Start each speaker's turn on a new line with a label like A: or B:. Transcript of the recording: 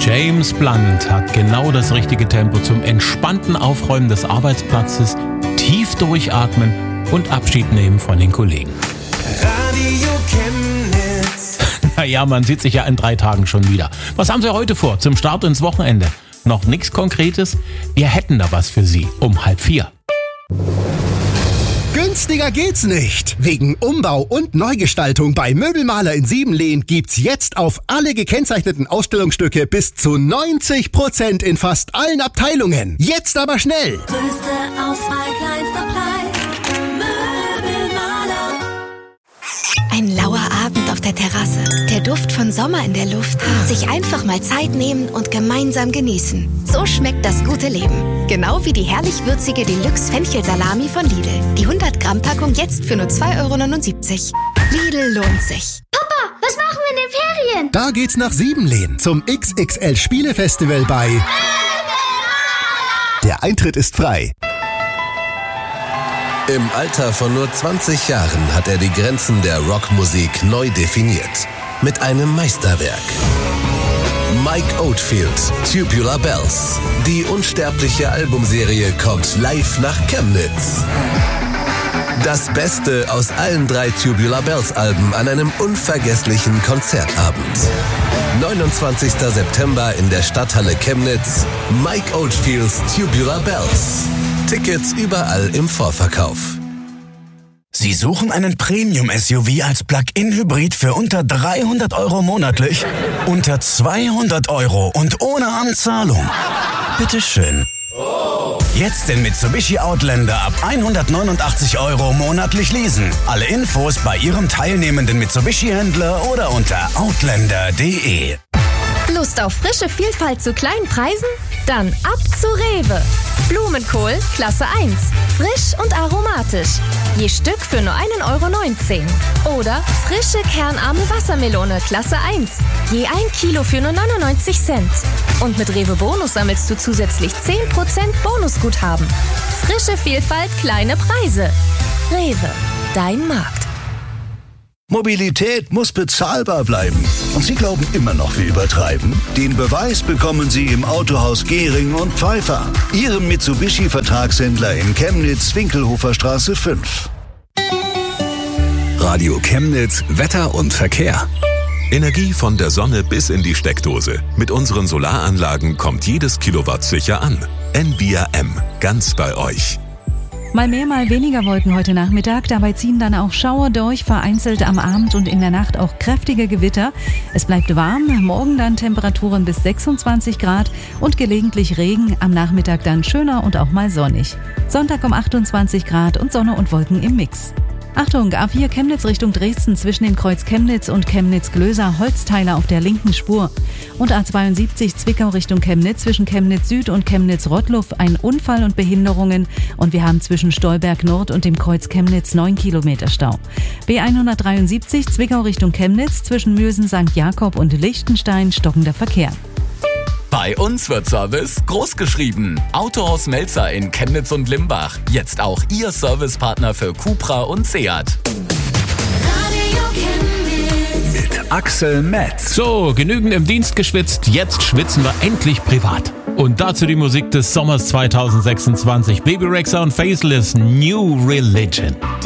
A: James Blunt hat genau das richtige Tempo zum entspannten Aufräumen des Arbeitsplatzes, tief durchatmen und Abschied nehmen von den Kollegen.
B: Radio Chemnitz.
A: Naja, man sieht sich ja in 3 Tagen schon wieder. Was haben Sie heute vor zum Start ins Wochenende? Noch nichts Konkretes? Wir hätten da was für Sie um 3:30.
C: Günstiger geht's nicht. Wegen Umbau und Neugestaltung bei Möbelmaler in Siebenlehn gibt's jetzt auf alle gekennzeichneten Ausstellungsstücke bis zu 90% in fast allen Abteilungen. Jetzt aber schnell!
D: Größte Auswahl, kleinster Preis. Möbelmaler.
E: Ein lauer Abend auf der Terrasse. Der Duft von Sommer in der Luft. Sich einfach mal Zeit nehmen und gemeinsam genießen. So schmeckt das gute Leben. Genau wie die herrlich würzige Deluxe-Fenchel-Salami von Lidl. Die 100-Gramm-Packung jetzt für nur 2,79 €. Lidl lohnt sich.
F: Papa, was machen wir in den Ferien?
C: Da geht's nach Siebenlehn zum XXL-Spielefestival bei... Der Eintritt ist frei.
G: Im Alter von nur 20 Jahren hat er die Grenzen der Rockmusik neu definiert. Mit einem Meisterwerk. Mike Oldfield, Tubular Bells. Die unsterbliche Albumserie kommt live nach Chemnitz. Das Beste aus allen 3 Tubular Bells Alben an einem unvergesslichen Konzertabend. 29. September in der Stadthalle Chemnitz. Mike Oldfields Tubular Bells. Tickets überall im Vorverkauf.
H: Sie suchen einen Premium-SUV als Plug-in-Hybrid für unter 300 € monatlich? Unter 200 € und ohne Anzahlung? Bitteschön. Jetzt den Mitsubishi Outlander ab 189 € monatlich leasen. Alle Infos bei Ihrem teilnehmenden Mitsubishi-Händler oder unter outlander.de.
I: Lust auf frische Vielfalt zu kleinen Preisen? Dann ab zu Rewe. Blumenkohl Klasse 1. Frisch und aromatisch. Je Stück für nur 1,19 €. Oder frische kernarme Wassermelone Klasse 1. Je 1 Kilo für nur 99 Cent. Und mit Rewe Bonus sammelst du zusätzlich 10% Bonusguthaben. Frische Vielfalt, kleine Preise. Rewe, dein Markt.
J: Mobilität muss bezahlbar bleiben. Und Sie glauben immer noch, wir übertreiben? Den Beweis bekommen Sie im Autohaus Gehring und Pfeiffer. Ihrem Mitsubishi-Vertragshändler in Chemnitz, Winkelhoferstraße 5.
K: Radio Chemnitz, Wetter und Verkehr. Energie von der Sonne bis in die Steckdose. Mit unseren Solaranlagen kommt jedes Kilowatt sicher an. Envia M, ganz bei euch.
L: Mal mehr, mal weniger Wolken heute Nachmittag. Dabei ziehen dann auch Schauer durch, vereinzelt am Abend und in der Nacht auch kräftige Gewitter. Es bleibt warm, morgen dann Temperaturen bis 26 Grad und gelegentlich Regen. Am Nachmittag dann schöner und auch mal sonnig. Sonntag um 28 Grad und Sonne und Wolken im Mix. Achtung, A4 Chemnitz Richtung Dresden zwischen dem Kreuz Chemnitz und Chemnitz-Glöser Holzteile auf der linken Spur. Und A72 Zwickau Richtung Chemnitz zwischen Chemnitz Süd und Chemnitz-Rottluff ein Unfall und Behinderungen. Und wir haben zwischen Stolberg Nord und dem Kreuz Chemnitz 9 Kilometer Stau. B173 Zwickau Richtung Chemnitz zwischen Mürsen St. Jakob und Lichtenstein stockender Verkehr.
M: Bei uns wird Service groß geschrieben. Autohaus Melzer in Chemnitz und Limbach. Jetzt auch Ihr Servicepartner für Cupra und Seat.
K: Mit Axel Metz.
A: So, genügend im Dienst geschwitzt. Jetzt schwitzen wir endlich privat. Und dazu die Musik des Sommers 2026. Baby Rexha und Faceless, New Religion.